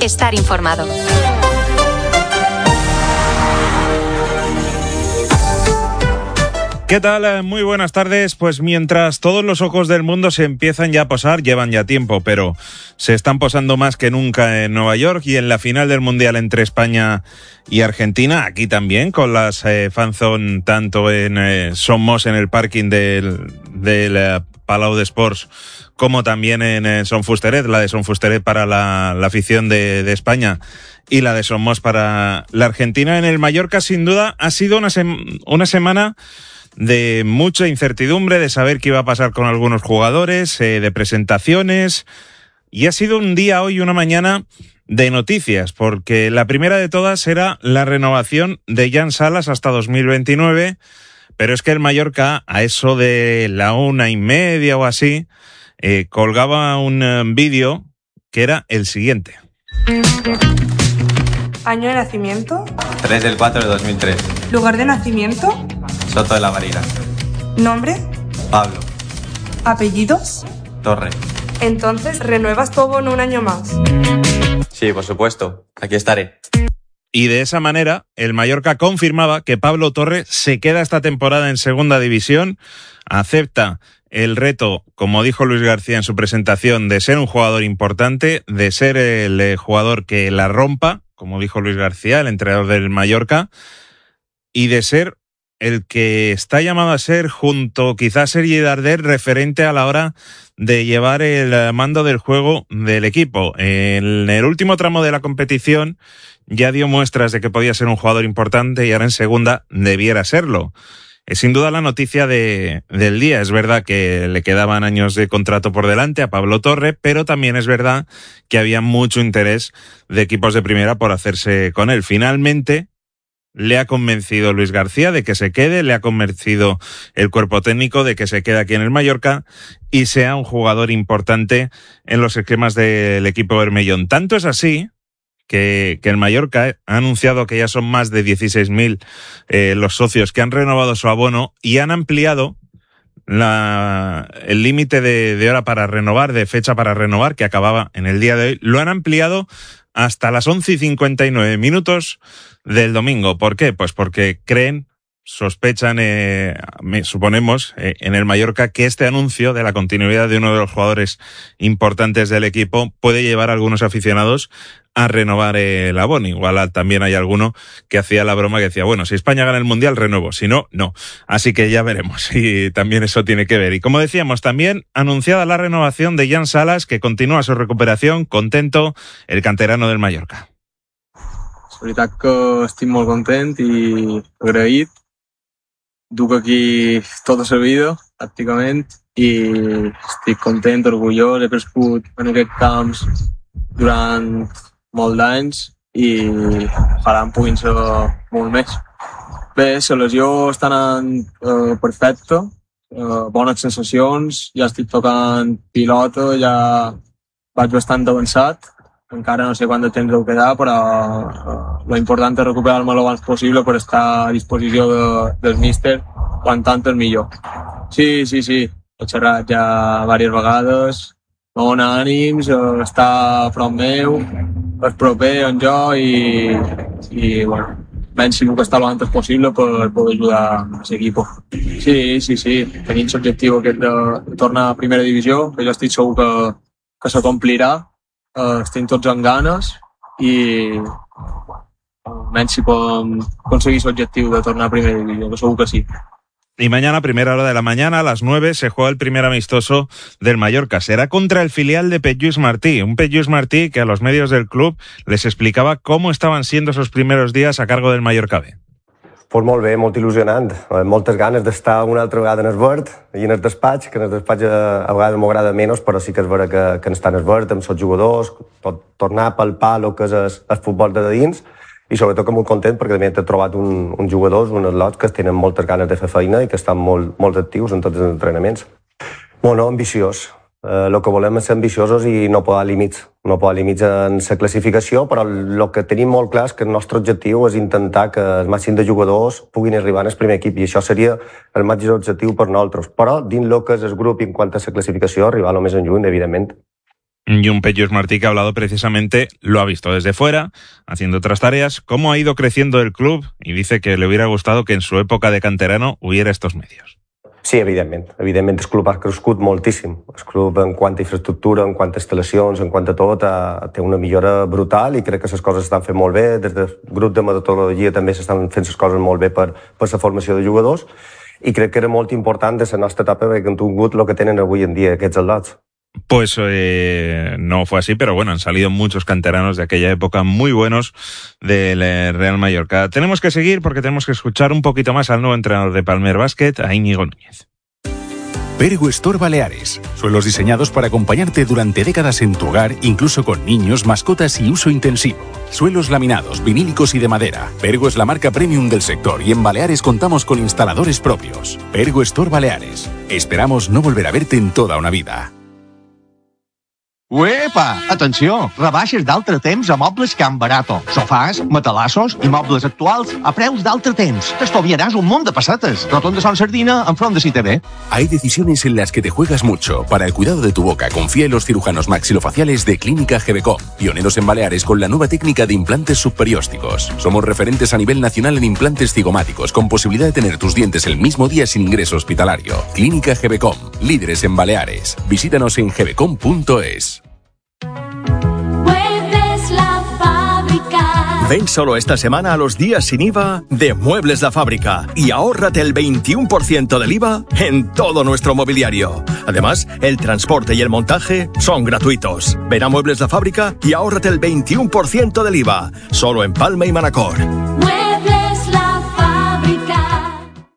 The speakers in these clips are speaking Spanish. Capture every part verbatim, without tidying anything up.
estar informado. ¿Qué tal? Muy buenas tardes. Pues mientras todos los ojos del mundo se empiezan ya a posar, llevan ya tiempo, pero se están posando más que nunca en Nueva York y en la final del Mundial entre España y Argentina, aquí también, con las eh, fanzone tanto en eh, Somos, en el parking del, del eh, Palau d'Esports, como también en eh, Son Fusteret, la de Son Fusteret para la, la afición de, de España y la de Somos para la Argentina. En el Mallorca, sin duda, ha sido una, sem- una semana de mucha incertidumbre, de saber qué iba a pasar con algunos jugadores, eh, de presentaciones, y ha sido un día hoy, una mañana de noticias, porque la primera de todas era la renovación de Jan Salas hasta dos mil veintinueve, pero es que el Mallorca, a eso de la una y media o así, eh, colgaba un eh, vídeo que era el siguiente. ¿Año de nacimiento? tres del cuatro de dos mil tres. ¿Lugar de nacimiento? Soto de la Marina. ¿Nombre? Pablo. ¿Apellidos? Torre. Entonces, ¿renuevas tu abono un año más? Sí, por supuesto. Aquí estaré. Y de esa manera, el Mallorca confirmaba que Pablo Torre se queda esta temporada en Segunda División, acepta el reto, como dijo Luis García en su presentación, de ser un jugador importante, de ser el jugador que la rompa, como dijo Luis García, el entrenador del Mallorca, y de ser el que está llamado a ser, junto quizás a Sergi Darder, referente a la hora de llevar el mando del juego del equipo. En el último tramo de la competición ya dio muestras de que podía ser un jugador importante y ahora en segunda debiera serlo. Es sin duda la noticia de, del día. Es verdad que le quedaban años de contrato por delante a Pablo Torre, pero también es verdad que había mucho interés de equipos de primera por hacerse con él. Finalmente le ha convencido Luis García de que se quede, le ha convencido el cuerpo técnico de que se quede aquí en el Mallorca y sea un jugador importante en los esquemas del equipo bermellón. Tanto es así que, que el Mallorca ha anunciado que ya son más de dieciséis mil eh, los socios que han renovado su abono y han ampliado la, el límite de, de hora para renovar, de fecha para renovar, que acababa en el día de hoy. Lo han ampliado hasta las once y cincuenta y nueve minutos del domingo. ¿Por qué? Pues porque creen, sospechan, eh, suponemos, eh, en el Mallorca, que este anuncio de la continuidad de uno de los jugadores importantes del equipo puede llevar a algunos aficionados a renovar el abono. Igual también hay alguno que hacía la broma que decía, bueno, si España gana el Mundial, renuevo, si no, no. Así que ya veremos, y también eso tiene que ver. Y como decíamos, también anunciada la renovación de Jan Salas, que continúa su recuperación, contento, el canterano del Mallorca. És veritat que estic molt content i agraït. Duc aquí tota la vida, pràcticament, i estic content, orgullós. He crescut en aquests camps durant molts d'anys i ojalà en puguin ser molt més. Bé, la lesió està anant eh, perfecta, eh, bones sensacions, ja estic tocant pilota, ja vaig bastant avançat. Encara no sé quant de temps deu quedar, però eh, lo important és recuperar-me l'abans possible per estar a disposició de, del míster quan tant és millor. Sí, sí, sí, he xerrat ja diverses vegades, me dona ànims, eh, està a prop meu, és proper en jo i, i bueno, ben segur que està lo antes possible per poder ajudar a l'equip. Sí, sí, sí, tenim l'objectiu aquest de, de tornar a primera divisió, que jo estic segur que, que s'acomplirà. Uh, estem tots amb ganes i almenys si podem aconseguir l'objectiu de tornar a primera divisió, que segur que sí. Y mañana, primera hora de la mañana, a las nueve, se juega el primer amistoso del Mallorca. Será contra el filial de Pep Lluís Martí. Un Pep Lluís Martí que a los medios del club les explicaba cómo estaban siendo esos primeros días a cargo del Mallorca B. Pues molt bé, molt il·lusionant. Moltes ganes d'estar una altra vegada en el verd i en el despatx, que en el despatx a, a vegades m'agrada menys, però sí que és vera que, que en estar en el verd, amb els jugadors, tot, tornar a palpar el que és el, el futbol de dins, i sobretot que molt content perquè també he trobat un, un jugadors, uns lots que tenen moltes ganes de fer feina i que estan molt, molt actius en tots els entrenaments. Bueno, ambiciós. Eh, el que volem és ser ambiciosos i no posar límits. No posar límits en la classificació, però el que tenim molt clar és que el nostre objectiu és intentar que el màxim de jugadors puguin arribar al primer equip, i això seria el màxim objectiu per nosaltres. Però dins el que és el grup i en quant a la classificació, arribar el més en lluny, evidentment. Y un Peyus Martí que ha hablado precisamente, lo ha visto desde fuera, haciendo otras tareas, cómo ha ido creciendo el club, y dice que le hubiera gustado que en su época de canterano hubiera estos medios. Sí, evidentment. Evidentment el club ha crescut moltíssim. El club en quant a infraestructura, en quant a instal·lacions, en quant a tot, eh, té una millora brutal i crec que les coses s'estan fent molt bé. Des del grup de metodologia també s'estan fent les coses molt bé per, per la formació de jugadors i crec que era molt important de la nostra etapa perquè han tingut el que tenen avui en dia aquests atlets. Pues eh, no fue así, pero bueno, han salido muchos canteranos de aquella época muy buenos del Real Mallorca. Tenemos que seguir porque tenemos que escuchar un poquito más al nuevo entrenador de Palmer Basket, a Íñigo Núñez. Pergo Store Baleares. Suelos diseñados para acompañarte durante décadas en tu hogar, incluso con niños, mascotas y uso intensivo. Suelos laminados, vinílicos y de madera. Pergo es la marca premium del sector y en Baleares contamos con instaladores propios. Pergo Store Baleares. Esperamos no volver a verte en toda una vida. Uepa! Atenció! Rebaixes d'altre temps a Mobles Can Barato. Sofàs, matalassos i mobles actuals a preus d'altre temps. T'estalviaràs un munt de pessetes. Rotón de Son Sardina enfront de C I T V. Hay decisiones en las que te juegas mucho. Para el cuidado de tu boca, confía en los cirujanos maxilofaciales de Clínica Gebecom. Pioneros en Baleares con la nueva técnica de implantes subperiósticos. Somos referentes a nivel nacional en implantes cigomáticos, con posibilidad de tener tus dientes el mismo día sin ingreso hospitalario. Clínica Gebecom. Líderes en Baleares. Visítanos en gebecom punto es. Ven solo esta semana a los días sin I V A de Muebles La Fábrica y ahórrate el veintiuno por ciento del I V A en todo nuestro mobiliario. Además, el transporte y el montaje son gratuitos. Ven a Muebles La Fábrica y ahórrate el veintiuno por ciento del I V A, solo en Palma y Manacor. Muebles La Fábrica.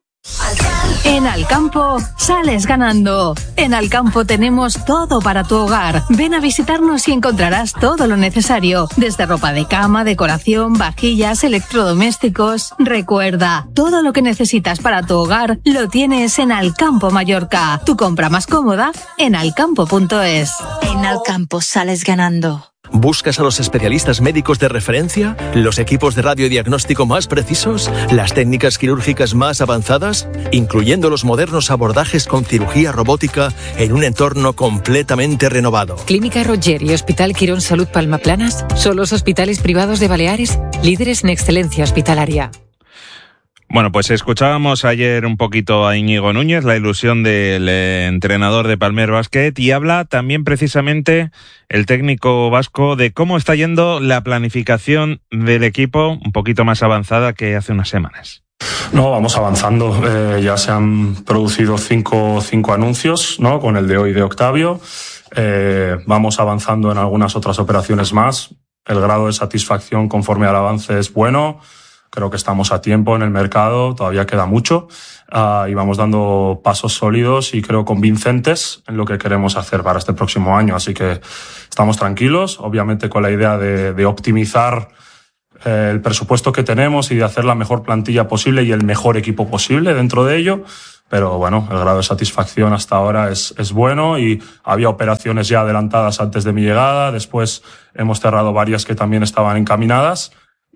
En Alcampo sales ganando. En Alcampo tenemos todo para tu hogar. Ven a visitarnos y encontrarás todo lo necesario, desde ropa de cama, decoración, vajillas, electrodomésticos. Recuerda, todo lo que necesitas para tu hogar lo tienes en Alcampo Mallorca. Tu compra más cómoda en alcampo punto es. En Alcampo sales ganando. ¿Buscas a los especialistas médicos de referencia? ¿Los equipos de radiodiagnóstico más precisos? ¿Las técnicas quirúrgicas más avanzadas? Incluyendo los modernos abordajes con cirugía robótica en un entorno completamente renovado. Clínica Roger y Hospital Quirón Salud Palma Planas son los hospitales privados de Baleares, líderes en excelencia hospitalaria. Bueno, pues escuchábamos ayer un poquito a Íñigo Núñez, la ilusión del eh, entrenador de Palmer Basket, y habla también precisamente el técnico vasco de cómo está yendo la planificación del equipo, un poquito más avanzada que hace unas semanas. No, vamos avanzando. Eh, ya se han producido cinco, cinco anuncios, ¿no? Con el de hoy de Octavio. Eh, vamos avanzando en algunas otras operaciones más. El grado de satisfacción conforme al avance es bueno. Creo que estamos a tiempo en el mercado, todavía queda mucho, uh, y vamos dando pasos sólidos y creo convincentes en lo que queremos hacer para este próximo año. Así que estamos tranquilos, obviamente con la idea de, de optimizar eh, el presupuesto que tenemos y de hacer la mejor plantilla posible y el mejor equipo posible dentro de ello. Pero bueno, el grado de satisfacción hasta ahora es, es bueno y había operaciones ya adelantadas antes de mi llegada. Después hemos cerrado varias que también estaban encaminadas.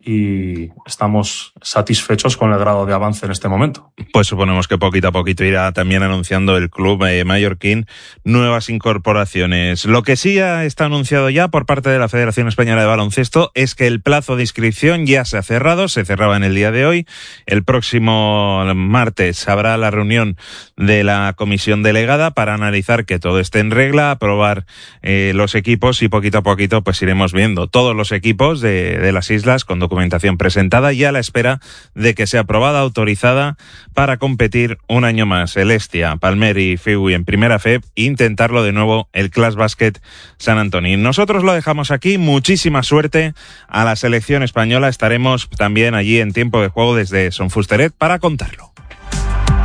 Y estamos satisfechos con el grado de avance en este momento. Pues suponemos que poquito a poquito irá también anunciando el club eh, mallorquín nuevas incorporaciones. Lo que sí está anunciado ya por parte de la Federación Española de Baloncesto es que el plazo de inscripción ya se ha cerrado, se cerraba en el día de hoy. El próximo martes habrá la reunión de la comisión delegada para analizar que todo esté en regla, aprobar eh, los equipos y poquito a poquito pues iremos viendo todos los equipos de, de las islas con documentación presentada y a la espera de que sea aprobada, autorizada para competir un año más. El Hestia, Palmer y Fegui en primera F E P e intentarlo de nuevo el Class Basket San Antonio. Nosotros lo dejamos aquí. Muchísima suerte a la selección española. Estaremos también allí en tiempo de juego desde Son Fusteret para contarlo.